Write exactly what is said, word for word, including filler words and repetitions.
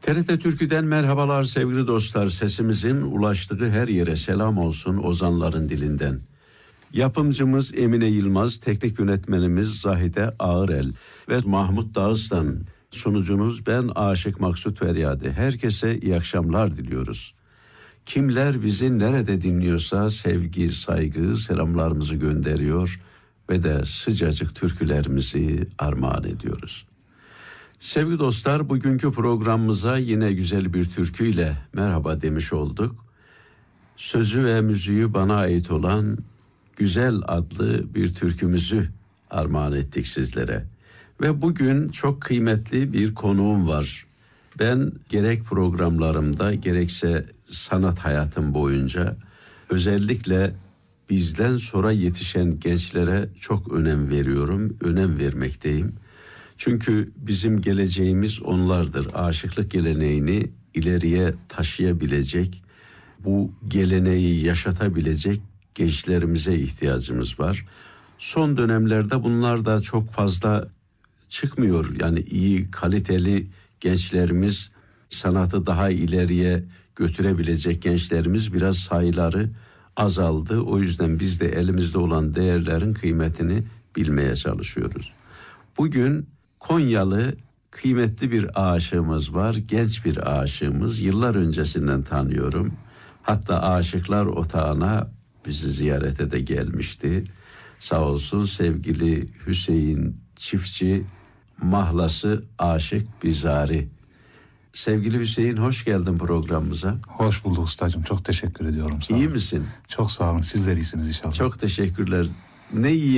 T R T Türkü'den merhabalar sevgili dostlar. Sesimizin ulaştığı her yere selam olsun ozanların dilinden. Yapımcımız Emine Yılmaz, teknik yönetmenimiz Zahide Ağırel ve Mahmut Dağıstan. Sunucunuz ben Aşık Maksut Feryadi. Herkese iyi akşamlar diliyoruz. Kimler bizi nerede dinliyorsa sevgi, saygı, selamlarımızı gönderiyor ve de sıcacık türkülerimizi armağan ediyoruz. Sevgili dostlar, bugünkü programımıza yine güzel bir türküyle merhaba demiş olduk. Sözü ve müziği bana ait olan Güzel adlı bir türkümüzü armağan ettik sizlere. Ve bugün çok kıymetli bir konuğum var. Ben gerek programlarımda gerekse sanat hayatım boyunca özellikle bizden sonra yetişen gençlere çok önem veriyorum, önem vermekteyim. Çünkü bizim geleceğimiz onlardır. Aşıklık geleneğini ileriye taşıyabilecek, bu geleneği yaşatabilecek gençlerimize ihtiyacımız var. Son dönemlerde bunlar da çok fazla çıkmıyor. Yani iyi, kaliteli gençlerimiz, sanatı daha ileriye götürebilecek gençlerimiz biraz sayıları azaldı. O yüzden biz de elimizde olan değerlerin kıymetini bilmeye çalışıyoruz. Bugün Konyalı kıymetli bir aşığımız var, genç bir aşığımız. Yıllar öncesinden tanıyorum. Hatta Aşıklar Otağı'na bizi ziyarete de gelmişti. Sağ olsun sevgili Hüseyin Çiftçi, mahlası Aşık Bizari. Sevgili Hüseyin, hoş geldin programımıza. Hoş bulduk ustacığım, çok teşekkür ediyorum. Sağ İyi olun. misin? Çok sağ olun, sizler iyisiniz inşallah. Çok teşekkürler. Ne iyi